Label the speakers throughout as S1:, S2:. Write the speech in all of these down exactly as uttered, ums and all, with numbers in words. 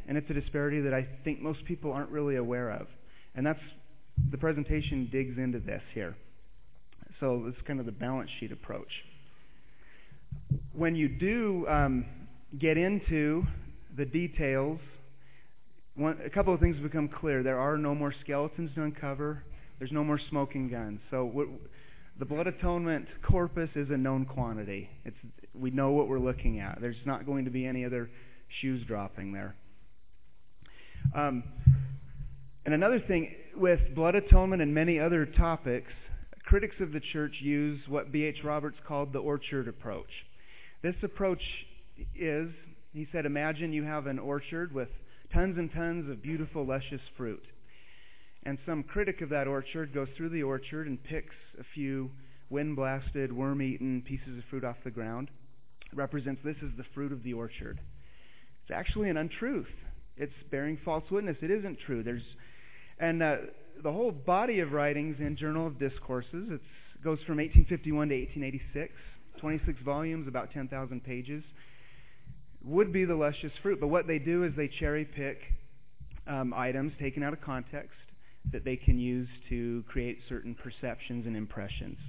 S1: and it's a disparity that I think most people aren't really aware of. And that's, the presentation digs into this here. So it's kind of the balance sheet approach. When you do um, get into the details, one, a couple of things become clear. There are no more skeletons to uncover. There's no more smoking guns. So what, the blood atonement corpus is a known quantity. It's, we know what we're looking at. There's not going to be any other shoes dropping there. Um, and another thing, with blood atonement and many other topics, critics of the church use what B H Roberts called the orchard approach. This approach is, he said, imagine you have an orchard with tons and tons of beautiful, luscious fruit. And some critic of that orchard goes through the orchard and picks a few wind-blasted, worm-eaten pieces of fruit off the ground. It represents this as the fruit of the orchard. It's actually an untruth. It's bearing false witness. It isn't true. There's, and uh, the whole body of writings in Journal of Discourses, it goes from eighteen fifty-one to eighteen eighty-six, twenty-six volumes, about ten thousand pages, would be the luscious fruit. But what they do is they cherry-pick um, items taken out of context that they can use to create certain perceptions and impressions.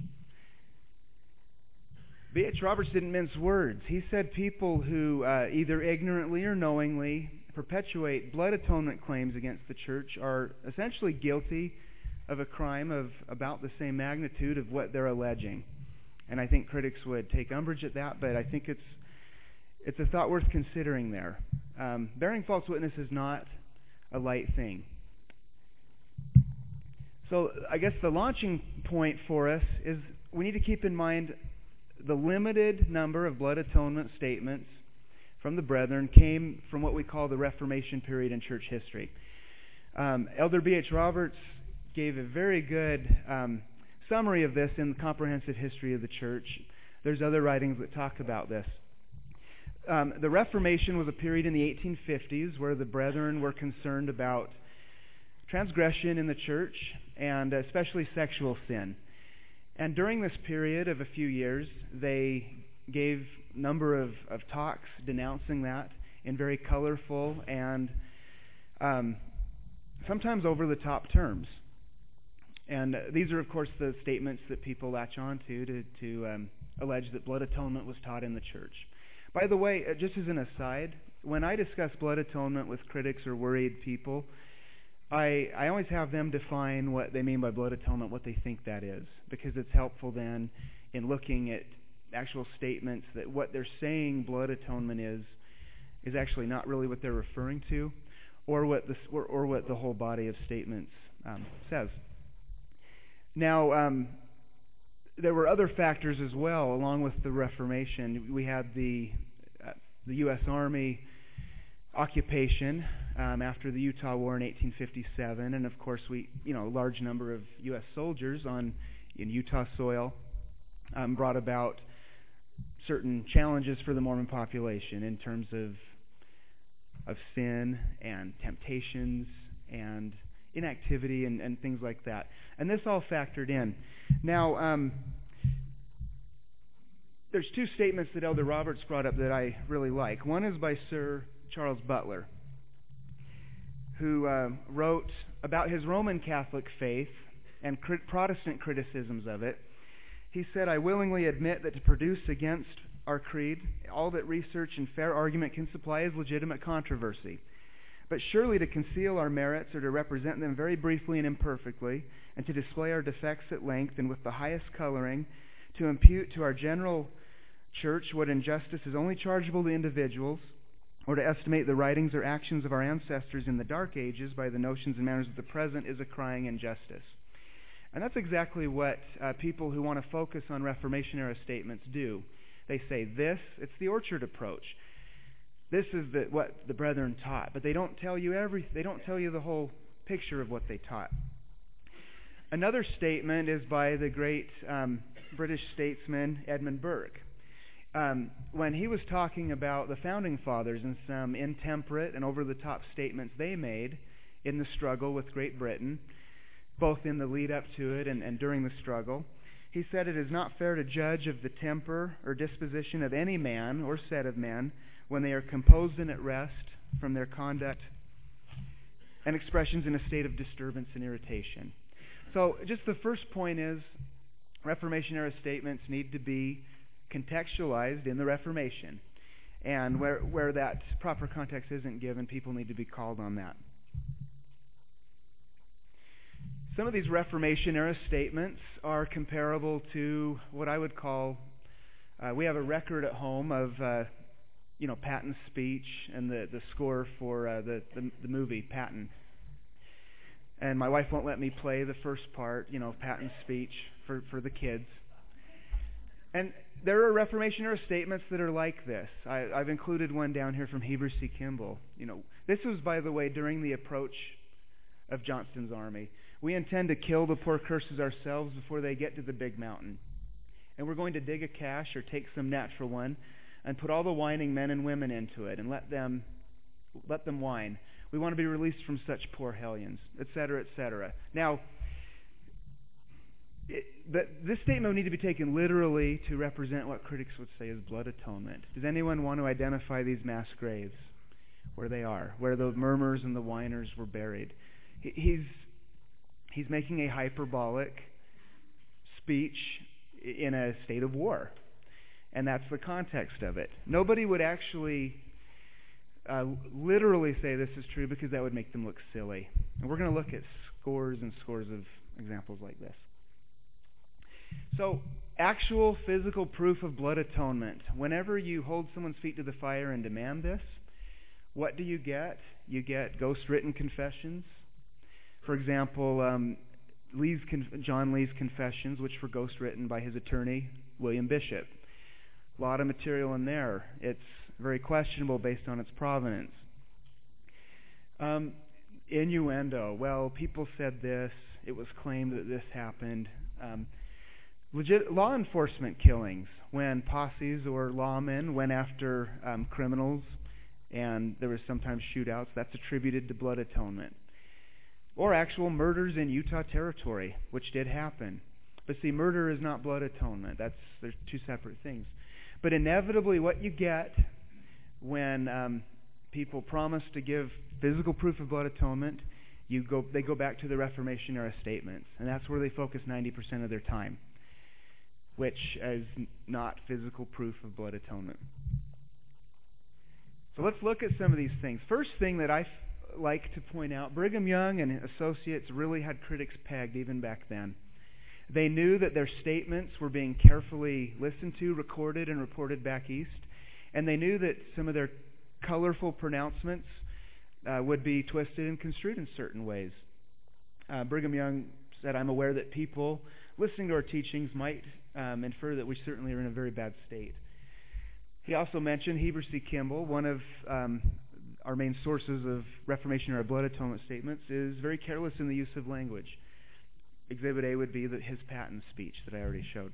S1: B H Roberts didn't mince words. He said people who uh, either ignorantly or knowingly perpetuate blood atonement claims against the church are essentially guilty of a crime of about the same magnitude of what they're alleging. And I think critics would take umbrage at that, but I think it's it's a thought worth considering there. Um, bearing false witness is not a light thing. So I guess the launching point for us is we need to keep in mind the limited number of blood atonement statements from the brethren came from what we call the Reformation period in church history. Um, Elder B H Roberts gave a very good um, summary of this in the Comprehensive History of the Church. There's other writings that talk about this. Um, the Reformation was a period in the eighteen fifties where the brethren were concerned about transgression in the church and especially sexual sin. And during this period of a few years, they gave a number of, of talks denouncing that in very colorful and um, sometimes over-the-top terms. And uh, these are, of course, the statements that people latch on to to, to um, allege that blood atonement was taught in the church. By the way, uh, just as an aside, when I discuss blood atonement with critics or worried people, I, I always have them define what they mean by blood atonement, what they think that is, because it's helpful then in looking at actual statements that what they're saying blood atonement is is actually not really what they're referring to, or what the or, or what the whole body of statements um, says. Now, um, there were other factors as well along with the Reformation. We had the uh, the U S Army occupation um, after the Utah War in eighteen fifty-seven, and of course we, you know, a large number of U S soldiers on in Utah soil um, brought about certain challenges for the Mormon population in terms of of sin and temptations and inactivity and, and things like that. And this all factored in. Now, um, there's two statements that Elder Roberts brought up that I really like. One is by Sir Charles Butler, who uh, wrote about his Roman Catholic faith and crit- Protestant criticisms of it. He said, "I willingly admit that to produce against our creed all that research and fair argument can supply is legitimate controversy. But surely to conceal our merits or to represent them very briefly and imperfectly, and to display our defects at length and with the highest coloring, to impute to our general church what injustice is only chargeable to individuals, or to estimate the writings or actions of our ancestors in the dark ages by the notions and manners of the present is a crying injustice." And that's exactly what uh, people who want to focus on Reformation-era statements do. They say this, it's the orchard approach. This is the, what the brethren taught, but they don't tell you every, they don't tell you the whole picture of what they taught. Another statement is by the great um, British statesman Edmund Burke. Um, when he was talking about the Founding Fathers and some intemperate and over-the-top statements they made in the struggle with Great Britain, both in the lead-up to it and, and during the struggle, he said, "It is not fair to judge of the temper or disposition of any man or set of men when they are composed and at rest, from their conduct and expressions in a state of disturbance and irritation. So just the first point is Reformation-era statements need to be contextualized in the Reformation. And where, where that proper context isn't given, people need to be called on that. Some of these Reformation-era statements are comparable to what I would call, uh, we have a record at home of, uh, you know, Patton's speech and the, the score for uh, the, the the movie Patton. And my wife won't let me play the first part, you know, Patton's speech for, for the kids. And there are Reformation-era statements that are like this. I, I've included one down here from Heber C. Kimball. You know, this was, by the way, during the approach of Johnston's army. We intend to kill the poor curses ourselves before they get to the big mountain. And we're going to dig a cache or take some natural one and put all the whining men and women into it and let them let them whine. We want to be released from such poor hellions, et cetera, et cetera. Now, it, but this statement would need to be taken literally to represent what critics would say is blood atonement. Does anyone want to identify these mass graves, where they are, where the murmurs and the whiners were buried? He, he's he's making a hyperbolic speech in a state of war. And that's the context of it. Nobody would actually uh, literally say this is true because that would make them look silly. And we're going to look at scores and scores of examples like this. So, actual physical proof of blood atonement. Whenever you hold someone's feet to the fire and demand this, what do you get? You get ghost-written confessions. For example, um, Lee's conf- John Lee's confessions, which were ghost-written by his attorney, William Bishop. A lot of material in there. It's very questionable based on its provenance. Um, innuendo. Well, people said this. It was claimed that this happened. Um, legit law enforcement killings, when posses or lawmen went after um, criminals, and there was sometimes shootouts. That's attributed to blood atonement. Or actual murders in Utah Territory, which did happen. But see, murder is not blood atonement. That's there's two separate things. But inevitably, what you get when um, people promise to give physical proof of blood atonement, you go they go back to the Reformation-era statements, and that's where they focus ninety percent of their time, which is not physical proof of blood atonement. So let's look at some of these things. First thing that I f- like to point out, Brigham Young and Associates really had critics pegged even back then. They knew that their statements were being carefully listened to, recorded, and reported back east. And they knew that some of their colorful pronouncements uh, would be twisted and construed in certain ways. Uh, Brigham Young said, "I'm aware that people listening to our teachings might um, infer that we certainly are in a very bad state." He also mentioned Heber C. Kimball, one of um, our main sources of Reformation-era blood atonement statements, is very careless in the use of language. Exhibit A would be the, his Patton speech that I already showed.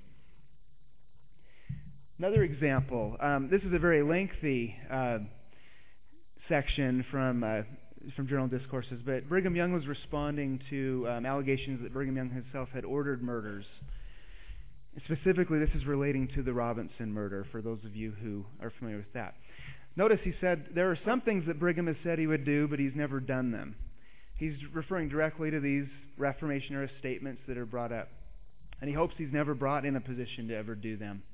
S1: Another example. Um, this is a very lengthy uh, section from uh, from Journal Discourses, but Brigham Young was responding to um, allegations that Brigham Young himself had ordered murders. Specifically, this is relating to the Robinson murder, for those of you who are familiar with that. Notice he said there are some things that Brigham has said he would do, but he's never done them. He's referring directly to these Reformation-era statements that are brought up. And he hopes he's never brought in a position to ever do them.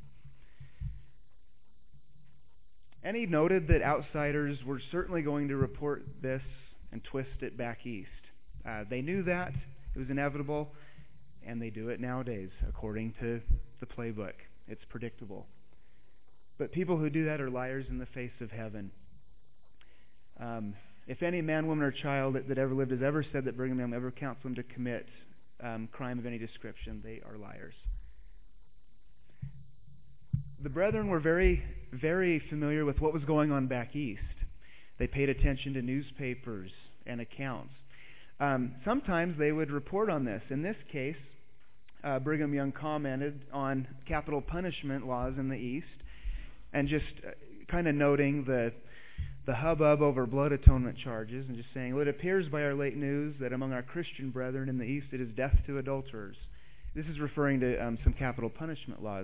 S1: And he noted that outsiders were certainly going to report this and twist it back east. Uh, they knew that. It was inevitable. And they do it nowadays, according to the playbook. It's predictable. But people who do that are liars in the face of heaven. Um, if any man, woman, or child that, that ever lived has ever said that Brigham Young ever counseled them to commit um, crime of any description, they are liars. The brethren were very, very familiar with what was going on back east. They paid attention to newspapers and accounts. Um, sometimes they would report on this. In this case, uh, Brigham Young commented on capital punishment laws in the East, and just uh, kind of noting the the hubbub over blood atonement charges, and just saying, well, it appears by our late news that among our Christian brethren in the East it is death to adulterers. This is referring to um, some capital punishment laws.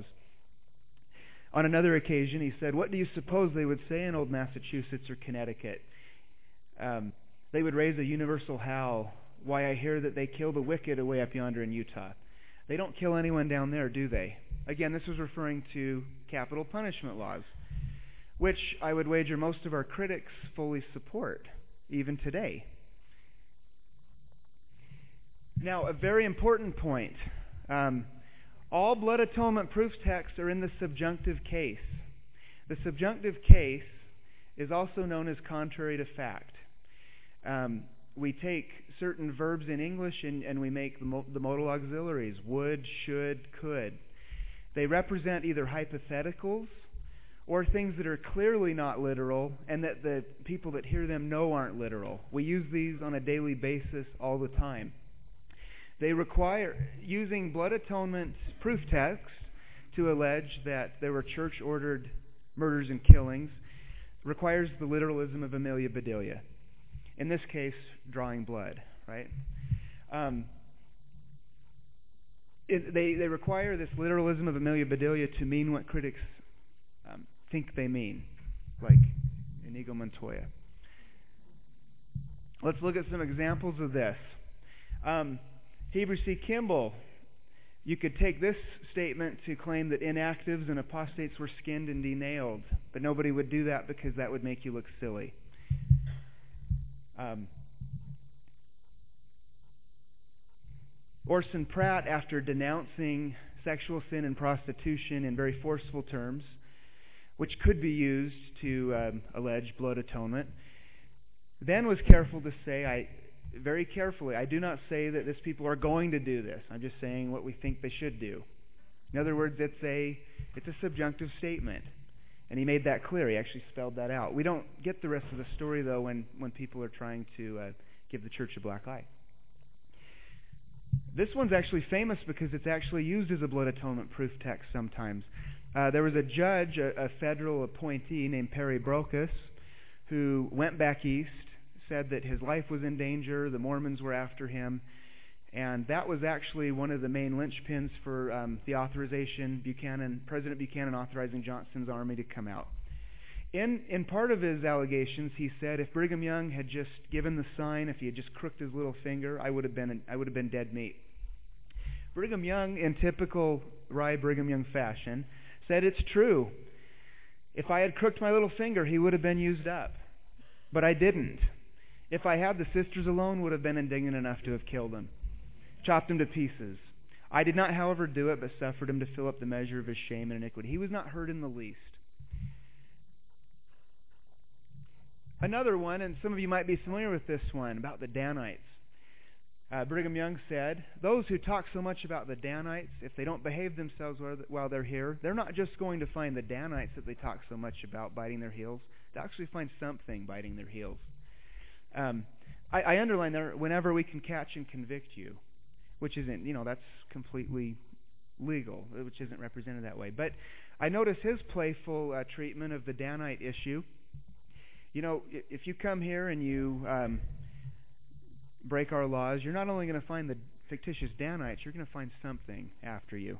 S1: On another occasion, he said, what do you suppose they would say in old Massachusetts or Connecticut? Um, they would raise a universal howl, "Why, I hear that they kill the wicked away up yonder in Utah." They don't kill anyone down there, do they? Again, this was referring to capital punishment laws, which I would wager most of our critics fully support, even today. Now, a very important point. Um, all blood atonement proof texts are in the subjunctive case. The subjunctive case is also known as contrary to fact. Um, we take certain verbs in English and, and we make the, mo- the modal auxiliaries: would, should, could. They represent either hypotheticals or things that are clearly not literal and that the people that hear them know aren't literal. We use these on a daily basis all the time. They require using blood atonement proof texts to allege that there were church-ordered murders and killings requires the literalism of Amelia Bedelia. In this case, drawing blood, right? Um, it, they, they require this literalism of Amelia Bedelia to mean what critics um, think they mean, like Inigo Montoya. Let's look at some examples of this. Um, Heber C. Kimball, you could take this statement to claim that inactives and apostates were skinned and denailed, but nobody would do that because that would make you look silly. Um, Orson Pratt, after denouncing sexual sin and prostitution in very forceful terms, which could be used to um, allege blood atonement, then was careful to say, I very carefully, I do not say that these people are going to do this. I'm just saying what we think they should do. In other words, it's a it's a subjunctive statement. And he made that clear. He actually spelled that out. We don't get the rest of the story, though, when, when people are trying to uh, give the church a black eye. This one's actually famous because it's actually used as a blood atonement proof text sometimes. Uh, there was a judge, a, a federal appointee named Perry Brocus, who went back east, said that his life was in danger, the Mormons were after him, and that was actually one of the main linchpins for um, the authorization, Buchanan, President Buchanan authorizing Johnston's army to come out. In in part of his allegations, he said, if Brigham Young had just given the sign, if he had just crooked his little finger, I would have been I would have been dead meat. Brigham Young, in typical wry Brigham Young fashion, said, it's true. If I had crooked my little finger, he would have been used up. But I didn't. If I had, the sisters alone would have been indignant enough to have killed him, chopped him to pieces. I did not, however, do it, but suffered him to fill up the measure of his shame and iniquity. He was not hurt in the least. Another one, and some of you might be familiar with this one, about the Danites. Uh, Brigham Young said, those who talk so much about the Danites, if they don't behave themselves while they're here, they're not just going to find the Danites that they talk so much about biting their heels. They'll actually find something biting their heels. Um, I, I underline there, whenever we can catch and convict you, which isn't, you know, that's completely legal, which isn't represented that way. But I notice his playful uh, treatment of the Danite issue. You know, if you come here and you um, break our laws, you're not only going to find the fictitious Danites, you're going to find something after you.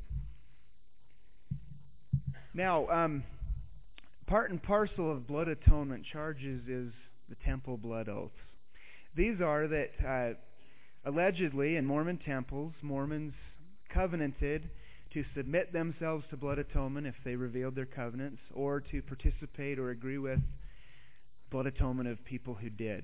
S1: Now, um, part and parcel of blood atonement charges is the temple blood oaths. These are that uh, allegedly in Mormon temples, Mormons covenanted to submit themselves to blood atonement if they revealed their covenants, or to participate or agree with blood atonement of people who did.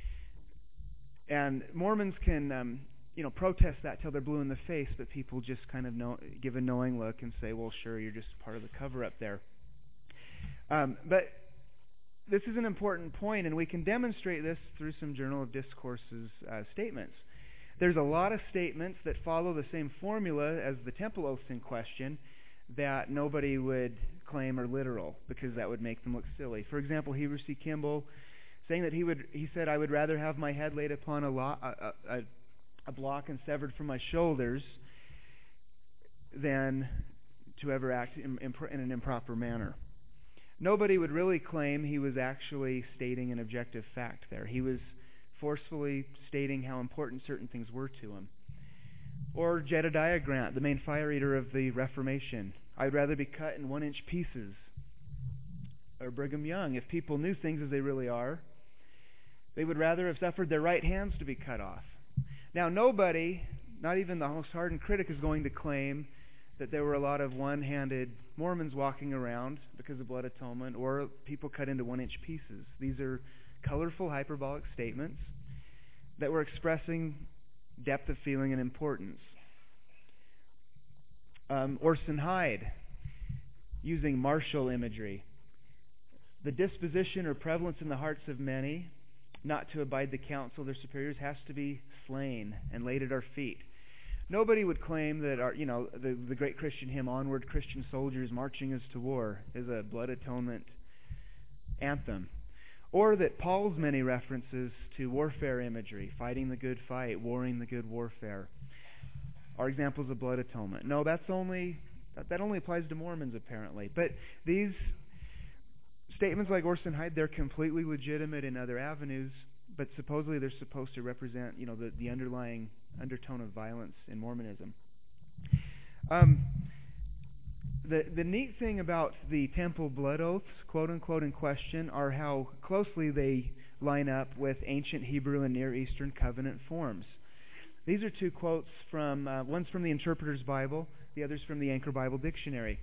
S1: And Mormons can, um, you know, protest that till they're blue in the face, but people just kind of know, give a knowing look and say, well, sure, you're just part of the cover-up there. Um, but this is an important point, and we can demonstrate this through some Journal of Discourses uh, statements. There's a lot of statements that follow the same formula as the temple oaths in question that nobody would claim are literal, because that would make them look silly. For example, Heber C. Kimball saying that he would, he said, I would rather have my head laid upon a, lo- a, a, a block and severed from my shoulders than to ever act in, in an improper manner. Nobody would really claim he was actually stating an objective fact there. He was forcefully stating how important certain things were to him. Or Jedediah Grant, the main fire eater of the Reformation. I'd rather be cut in one-inch pieces. Or Brigham Young, if people knew things as they really are, They would rather have suffered their right hands to be cut off. Now, nobody, not even the most hardened critic, is going to claim that there were a lot of one-handed Mormons walking around because of blood atonement, or people cut into one-inch pieces. These are colorful, hyperbolic statements that were expressing depth of feeling and importance. Um, Orson Hyde, using martial imagery. The disposition or prevalence in the hearts of many not to abide the counsel of their superiors has to be slain and laid at our feet. Nobody would claim that our, you know, the, the great Christian hymn, Onward Christian Soldiers Marching Us to War, is a blood atonement anthem. Or that Paul's many references to warfare imagery, fighting the good fight, warring the good warfare, are examples of blood atonement. No, that's only that, that only applies to Mormons, apparently. But these statements like Orson Hyde, they're completely legitimate in other avenues, but supposedly they're supposed to represent, you know, the, the underlying undertone of violence in Mormonism. Um, the the neat thing about the temple blood oaths, quote unquote, in question, are how closely they line up with ancient Hebrew and Near Eastern covenant forms. These are two quotes from, uh, one's from the Interpreter's Bible, the other's from the Anchor Bible Dictionary.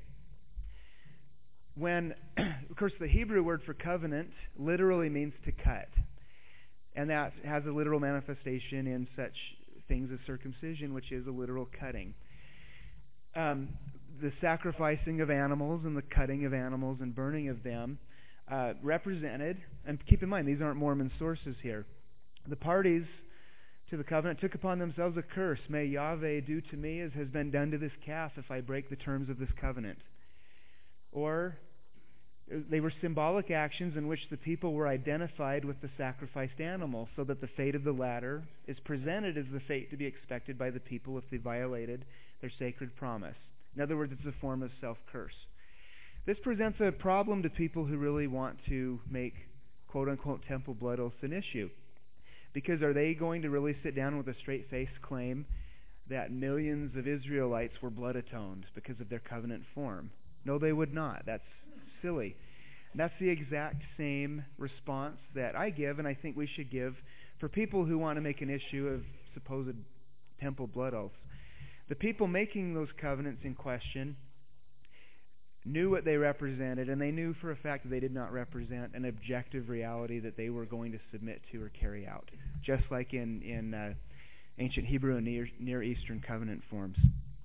S1: When, of course, the Hebrew word for covenant literally means to cut. And that has a literal manifestation in such things as circumcision, which is a literal cutting. Um, the sacrificing of animals and the cutting of animals and burning of them uh, represented, and keep in mind, these aren't Mormon sources here, the parties to the covenant took upon themselves a curse. May Yahweh do to me as has been done to this calf if I break the terms of this covenant. Or they were symbolic actions in which the people were identified with the sacrificed animal, so that the fate of the latter is presented as the fate to be expected by the people if they violated their sacred promise. In other words, it's a form of self-curse. This presents a problem to people who really want to make quote-unquote temple blood oaths an issue. Because are they going to really sit down with a straight-faced claim that millions of Israelites were blood atoned because of their covenant form? No, they would not. That's silly. And that's the exact same response that I give, and I think we should give, for people who want to make an issue of supposed temple blood oaths. The people making those covenants in question knew what they represented, and they knew for a fact that they did not represent an objective reality that they were going to submit to or carry out, just like in, in uh, ancient Hebrew and Near, Near Eastern covenant forms.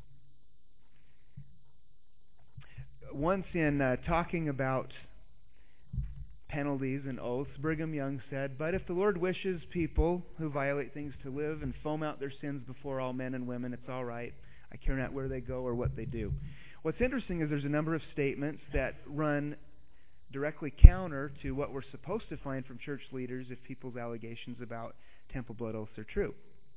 S1: Once in uh, talking about penalties and oaths, Brigham Young said, "But if the Lord wishes people who violate things to live and foam out their sins before all men and women, it's all right. I care not where they go or what they do." What's interesting is there's a number of statements that run directly counter to what we're supposed to find from church leaders if people's allegations about temple blood oaths are true.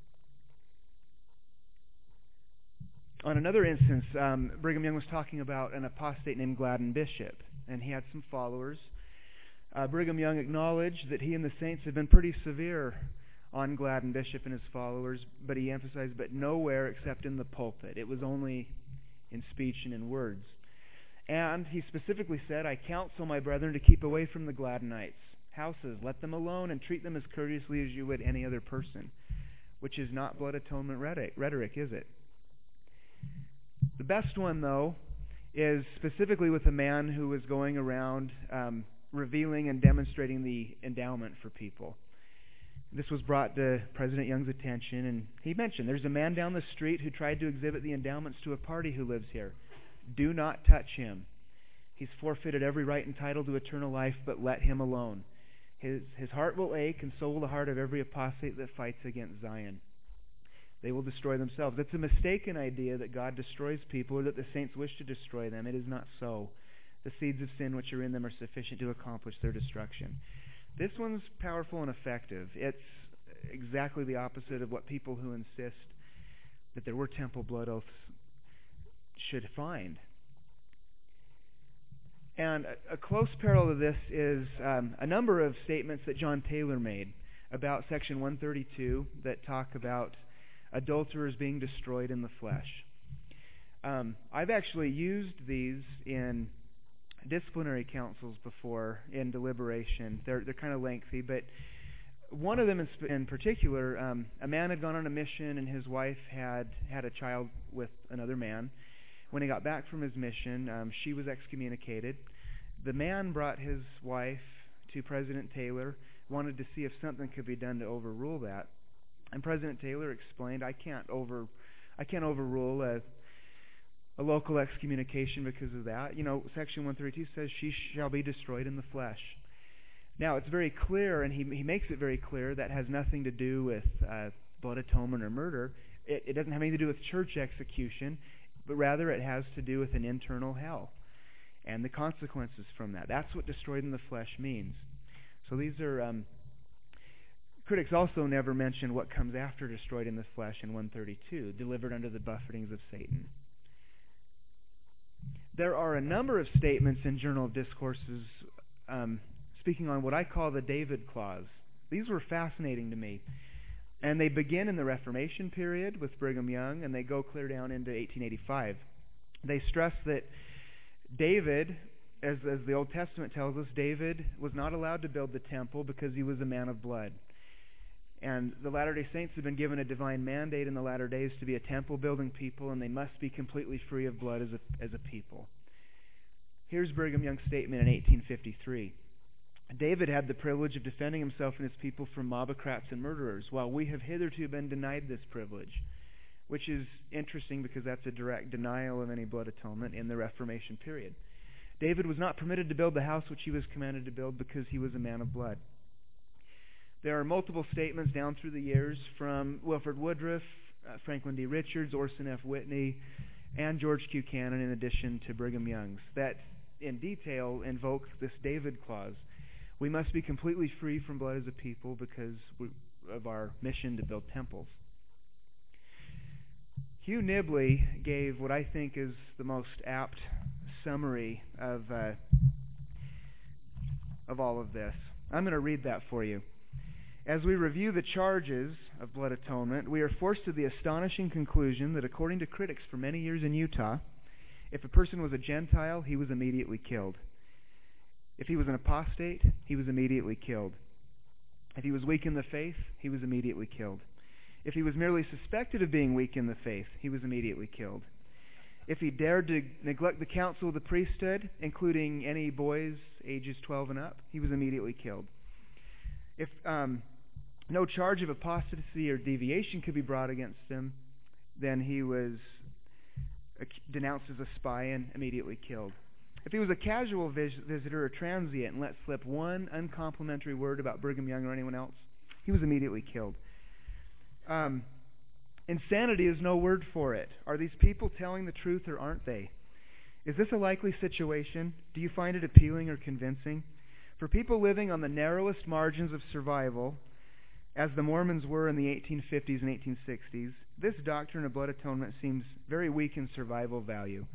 S1: On another instance, um, Brigham Young was talking about an apostate named Gladden Bishop, and he had some followers. Uh, Brigham Young acknowledged that he and the saints had been pretty severe on Gladden Bishop and his followers, but he emphasized, but nowhere except in the pulpit. It was only in speech and in words. And he specifically said, "I counsel my brethren to keep away from the Gladdenites' houses. Let them alone and treat them as courteously as you would any other person," which is not blood atonement rhetoric, rhetoric, is it? The best one, though, is specifically with a man who was going around um, revealing and demonstrating the endowment for people. This was brought to President Young's attention, and he mentioned, "There's a man down the street who tried to exhibit the endowments to a party who lives here. Do not touch him. He's forfeited every right and title to eternal life, but let him alone. His, his heart will ache, and so will the heart of every apostate that fights against Zion. They will destroy themselves." It's a mistaken idea that God destroys people or that the saints wish to destroy them. It is not so. The seeds of sin which are in them are sufficient to accomplish their destruction. This one's powerful and effective. It's exactly the opposite of what people who insist that there were temple blood oaths should find. And a, a close parallel to this is um, a number of statements that John Taylor made about Section one thirty-two that talk about adulterers being destroyed in the flesh. Um, I've actually used these in disciplinary councils before in deliberation. They're they're kind of lengthy, but One of them in, sp- in particular, um, a man had gone on a mission and his wife had had a child with another man. When he got back from his mission, um, she was excommunicated. The man brought his wife to President Taylor, wanted to see if something could be done to overrule that. And President Taylor explained, I can't over, I can't overrule a, a local excommunication because of that. You know, Section one thirty-two says she shall be destroyed in the flesh. Now, it's very clear, and he he makes it very clear, that has nothing to do with uh, blood atonement or murder. It, it doesn't have anything to do with church execution, but rather it has to do with an internal hell and the consequences from that. That's what destroyed in the flesh means. So these are... Um, critics also never mention what comes after destroyed in the flesh in one thirty-two, delivered under the buffetings of Satan. There are a number of statements in Journal of Discourses um, speaking on what I call the David Clause. These were fascinating to me. And they begin in the Reformation period with Brigham Young, and they go clear down into eighteen eighty-five. They stress that David, as, as the Old Testament tells us, David was not allowed to build the temple because he was a man of blood. And the Latter-day Saints have been given a divine mandate in the latter days to be a temple-building people, and they must be completely free of blood as a, as a people. Here's Brigham Young's statement in eighteen fifty-three. David had the privilege of defending himself and his people from mobocrats and murderers, while we have hitherto been denied this privilege, which is interesting because that's a direct denial of any blood atonement in the Reformation period. David was not permitted to build the house which he was commanded to build because he was a man of blood. There are multiple statements down through the years from Wilford Woodruff, uh, Franklin D. Richards, Orson F. Whitney, and George Q. Cannon, in addition to Brigham Young's, that in detail invoke this David Clause. We must be completely free from blood as a people because we, of our mission to build temples. Hugh Nibley gave what I think is the most apt summary of uh, of all of this. I'm going to read that for you. As we review the charges of blood atonement, we are forced to the astonishing conclusion that according to critics for many years in Utah, if a person was a Gentile, he was immediately killed. If he was an apostate, he was immediately killed. If he was weak in the faith, he was immediately killed. If he was merely suspected of being weak in the faith, he was immediately killed. If he dared to neglect the counsel of the priesthood, including any boys ages twelve and up, he was immediately killed. If um, no charge of apostasy or deviation could be brought against him, then he was denounced as a spy and immediately killed. If he was a casual vis- visitor or transient and let slip one uncomplimentary word about Brigham Young or anyone else, he was immediately killed. Um, insanity is no word for it. Are these people telling the truth or aren't they? Is this a likely situation? Do you find it appealing or convincing? For people living on the narrowest margins of survival, as the Mormons were in the eighteen fifties and eighteen sixties, this doctrine of blood atonement seems very weak in survival value.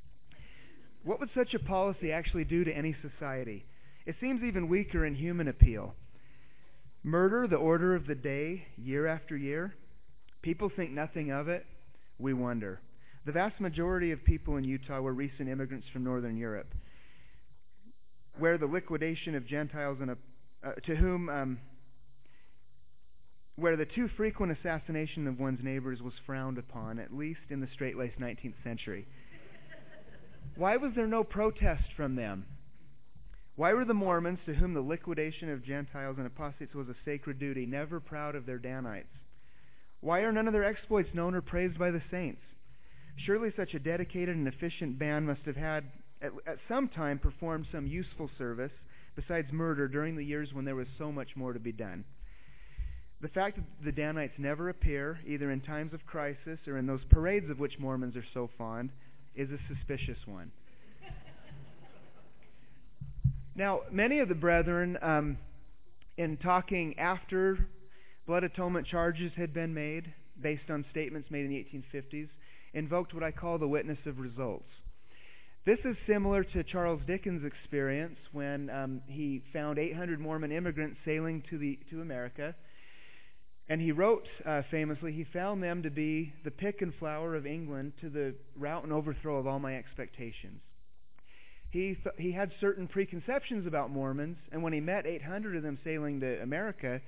S1: What would such a policy actually do to any society? It seems even weaker in human appeal. Murder, the order of the day, year after year. People think nothing of it. We wonder. The vast majority of people in Utah were recent immigrants from Northern Europe, where the liquidation of Gentiles and a, uh, to whom, um, where the too frequent assassination of one's neighbors was frowned upon, at least in the straight-laced nineteenth century. Why was there no protest from them? Why were the Mormons, to whom the liquidation of Gentiles and apostates was a sacred duty, never proud of their Danites? Why are none of their exploits known or praised by the saints? Surely such a dedicated and efficient band must have had, at, at some time, performed some useful service besides murder during the years when there was so much more to be done. The fact that the Danites never appear, either in times of crisis or in those parades of which Mormons are so fond, is a suspicious one. Now, many of the brethren, um, in talking after blood atonement charges had been made, based on statements made in the eighteen fifties, invoked what I call the witness of results. This is similar to Charles Dickens' experience when um, he found eight hundred Mormon immigrants sailing to the to America. And he wrote uh, famously, he found them to be the pick and flower of England to the rout and overthrow of all my expectations. He th- he had certain preconceptions about Mormons, and when he met eight hundred of them sailing to America,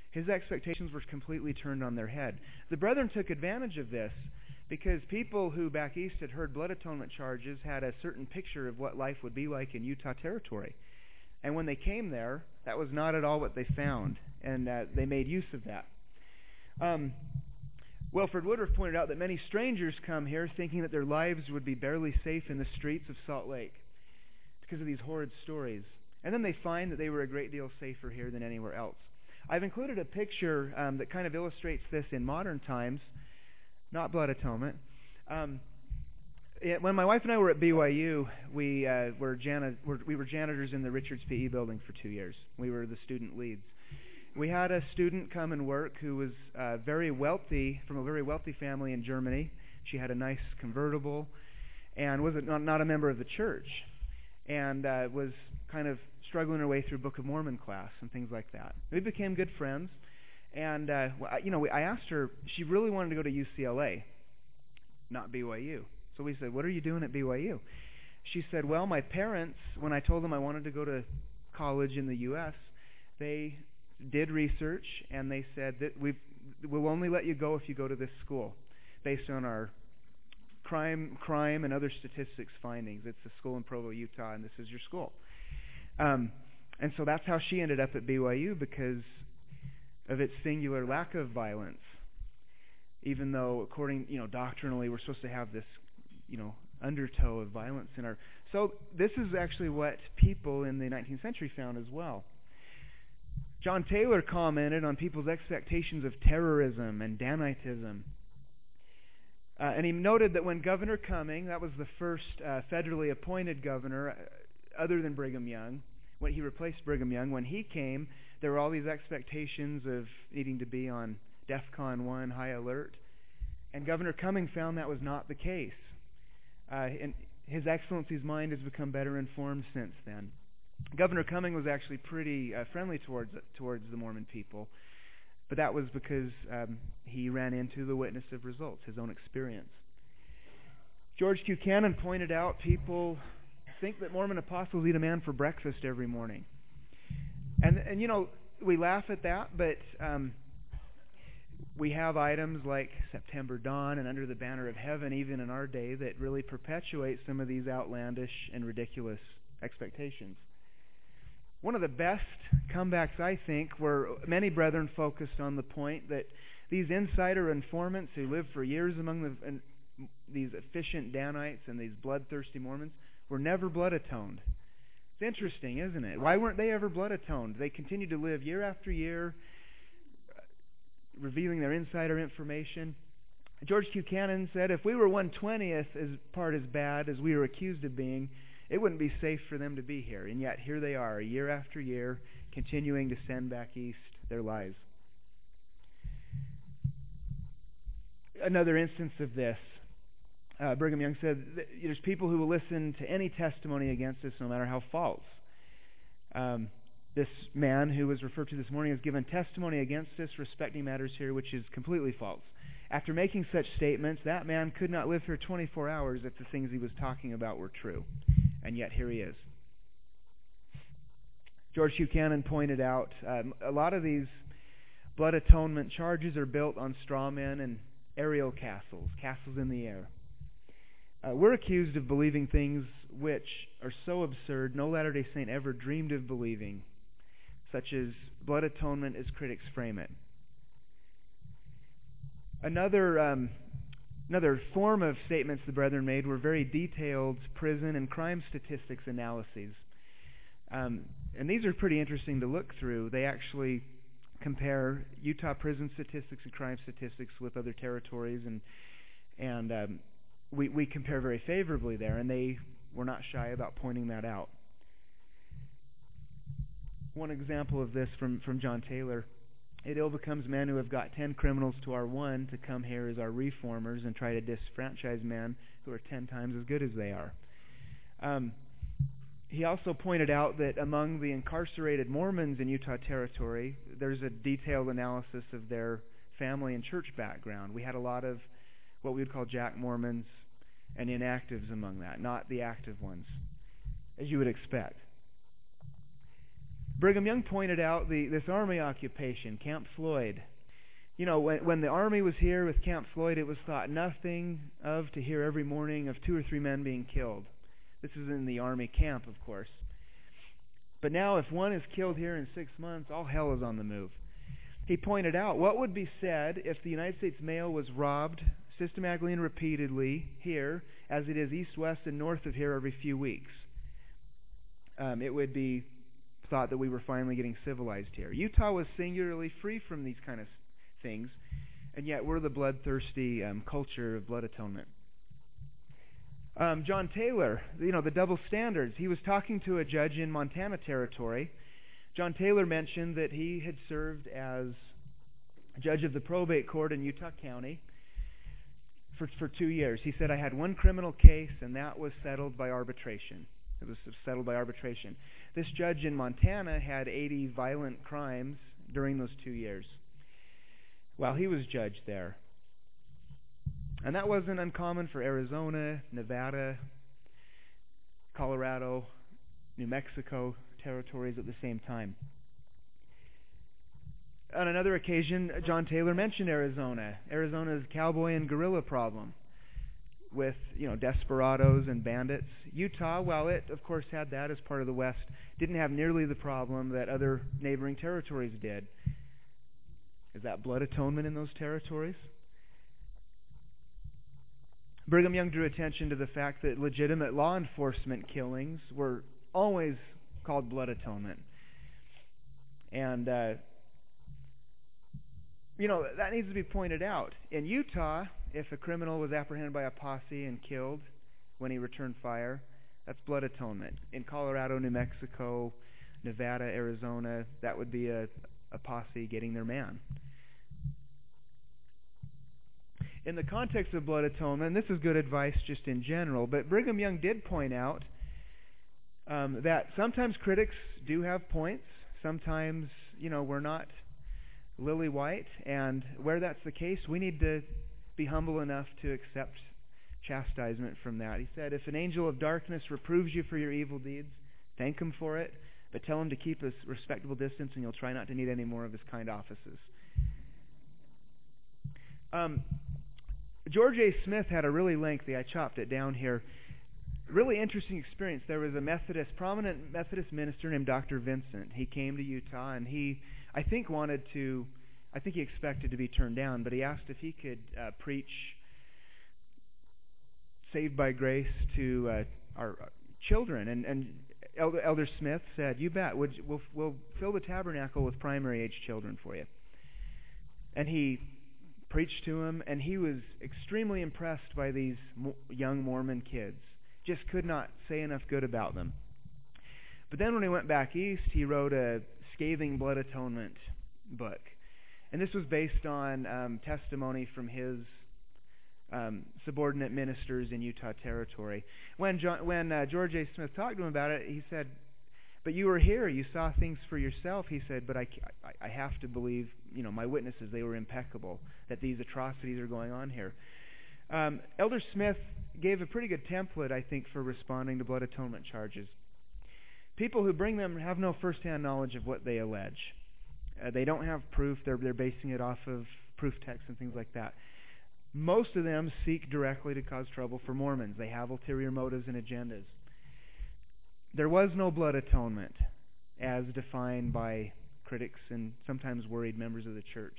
S1: His expectations were completely turned on their head. The brethren took advantage of this because people who back east had heard blood atonement charges had a certain picture of what life would be like in Utah Territory. And when they came there, that was not at all what they found, and uh, they made use of that. Um, Wilford Woodruff pointed out that many strangers come here thinking that their lives would be barely safe in the streets of Salt Lake because of these horrid stories. And then they find that they were a great deal safer here than anywhere else. I've included a picture um, that kind of illustrates this in modern times, not blood atonement. Um, it, when my wife and I were at B Y U, we uh, were, jani- were we were janitors in the Richards P E building for two years. We were the student leads. We had a student come and work who was uh, very wealthy, from a very wealthy family in Germany. She had a nice convertible and was a, not, not a member of the church, and uh, was kind of struggling her way through Book of Mormon class and things like that. We became good friends, and uh, you know, I asked her, she really wanted to go to U C L A, not B Y U. So we said, "What are you doing at B Y U?" She said, "Well, my parents, when I told them I wanted to go to college in the U S, they did research, and they said that we will only let you go if you go to this school, based on our crime, crime and other statistics findings. It's a school in Provo, Utah, and this is your school." Um, and so that's how she ended up at B Y U, because of its singular lack of violence. Even though, according, you know, doctrinally, we're supposed to have this, you know, undertow of violence in our. So this is actually what people in the nineteenth century found as well. John Taylor commented on people's expectations of terrorism and Danitism. Uh, and he noted that when Governor Cumming, that was the first uh, federally appointed governor uh, other than Brigham Young, when he replaced Brigham Young, when he came, there were all these expectations of needing to be on DEFCON one, high alert. And Governor Cumming found that was not the case. Uh, and His Excellency's mind has become better informed since then. Governor Cumming was actually pretty uh, friendly towards towards the Mormon people, but that was because um, he ran into the witness of results, his own experience. George Buchanan pointed out people think that Mormon apostles eat a man for breakfast every morning. And, and you know, we laugh at that, but um, we have items like September Dawn and Under the Banner of Heaven, even in our day, that really perpetuate some of these outlandish and ridiculous expectations. One of the best comebacks, I think, were many brethren focused on the point that these insider informants who lived for years among the, and these efficient Danites and these bloodthirsty Mormons were never blood atoned. It's interesting, isn't it? Why weren't they ever blood atoned? They continued to live year after year, revealing their insider information. George Buchanan said, if we were one twentieth as part as bad as we were accused of being, it wouldn't be safe for them to be here. And yet here they are, year after year, continuing to send back east their lies. Another instance of this, uh, Brigham Young said, there's people who will listen to any testimony against us, no matter how false. Um, this man who was referred to this morning has given testimony against us respecting matters here, which is completely false. After making such statements, that man could not live here twenty-four hours if the things he was talking about were true. And yet here he is. George Buchanan pointed out um, a lot of these blood atonement charges are built on straw men and aerial castles, castles in the air. Uh, we're accused of believing things which are so absurd no Latter-day Saint ever dreamed of believing, such as blood atonement as critics frame it. Another um, Another form of statements the brethren made were very detailed prison and crime statistics analyses. Um, and these are pretty interesting to look through. They actually compare Utah prison statistics and crime statistics with other territories, and and um, we, we compare very favorably there, and they were not shy about pointing that out. One example of this from, from John Taylor: it ill becomes men who have got ten criminals to our one to come here as our reformers and try to disfranchise men who are ten times as good as they are. Um, he also pointed out that among the incarcerated Mormons in Utah Territory, there's a detailed analysis of their family and church background. We had a lot of what we would call Jack Mormons and inactives among that, not the active ones, as you would expect. Brigham Young pointed out the this army occupation, Camp Floyd. You know, when, when the army was here with Camp Floyd, it was thought nothing of to hear every morning of two or three men being killed. This is in the army camp, of course. But now if one is killed here in six months, all hell is on the move. He pointed out, what would be said if the United States mail was robbed systematically and repeatedly here, as it is east, west, and north of here every few weeks? Um, it would be thought that we were finally getting civilized here. Utah was singularly free from these kind of things, and yet we're the bloodthirsty um, culture of blood atonement. Um, John Taylor, you know, the double standards. He was talking to a judge in Montana Territory. John Taylor mentioned that he had served as judge of the probate court in Utah County for, for two years. He said, I had one criminal case, and that was settled by arbitration. It was settled by arbitration. This judge in Montana had eighty violent crimes during those two years while he was judge there. And that wasn't uncommon for Arizona, Nevada, Colorado, New Mexico territories at the same time. On another occasion, John Taylor mentioned Arizona. Arizona's cowboy and guerrilla problem with, you know, desperados and bandits. Utah, while it, of course, had that as part of the West, didn't have nearly the problem that other neighboring territories did. Is that blood atonement in those territories? Brigham Young drew attention to the fact that legitimate law enforcement killings were always called blood atonement. And, uh, you know, that needs to be pointed out. In Utah, if a criminal was apprehended by a posse and killed when he returned fire, that's blood atonement. In Colorado, New Mexico, Nevada, Arizona, that would be a, a posse getting their man. In the context of blood atonement, and this is good advice just in general, but Brigham Young did point out um, that sometimes critics do have points. Sometimes, you know, we're not lily white, and where that's the case, we need to be humble enough to accept chastisement from that. He said, if an angel of darkness reproves you for your evil deeds, thank him for it, but tell him to keep a respectable distance, and you'll try not to need any more of his kind offices. Um, George A. Smith had a really lengthy, I chopped it down here, really interesting experience. There was a Methodist, prominent Methodist minister named Doctor Vincent. He came to Utah, and he, I think, wanted to, I think he expected to be turned down, but he asked if he could uh, preach saved by grace to uh, our children. And, and Elder, Elder Smith said, you bet, we'll, we'll, we'll fill the tabernacle with primary age children for you. And he preached to him, and he was extremely impressed by these mo- young Mormon kids. Just could not say enough good about them. But then when he went back east, he wrote a scathing blood atonement book. And this was based on um, testimony from his um, subordinate ministers in Utah Territory. When, John, when uh, George A. Smith talked to him about it, he said, but you were here, you saw things for yourself. He said, but I, I, I have to believe, you know, my witnesses, they were impeccable, that these atrocities are going on here. Um, Elder Smith gave a pretty good template, I think, for responding to blood atonement charges. People who bring them have no first-hand knowledge of what they allege. Uh, they don't have proof. They're, they're basing it off of proof texts and things like that. Most of them seek directly to cause trouble for Mormons. They have ulterior motives and agendas. There was no blood atonement as defined by critics and sometimes worried members of the church.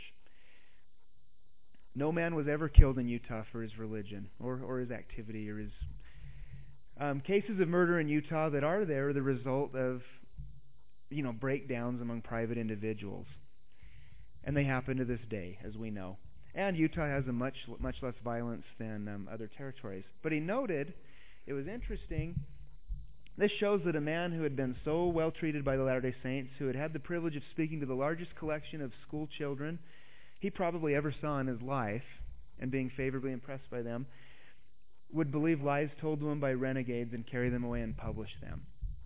S1: No man was ever killed in Utah for his religion or, or his activity or his... Um, cases of murder in Utah that are there are the result of, you know, breakdowns among private individuals. And they happen to this day, as we know. And Utah has a much, much less violence than um, other territories. But he noted, it was interesting, this shows that a man who had been so well treated by the Latter-day Saints, who had had the privilege of speaking to the largest collection of school children he probably ever saw in his life, and being favorably impressed by them, would believe lies told to him by renegades and carry them away and publish them.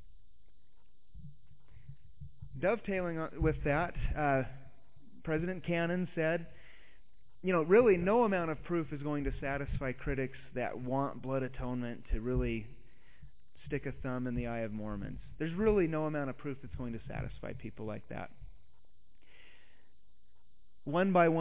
S1: Dovetailing with that, uh, President Cannon said, you know, really no amount of proof is going to satisfy critics that want blood atonement to really stick a thumb in the eye of Mormons. There's really no amount of proof that's going to satisfy people like that. One by one,